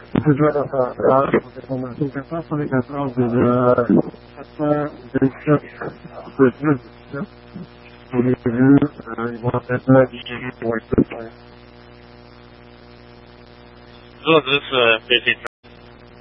Você vai dar essa informação que é só sobre a causa da So, this is busy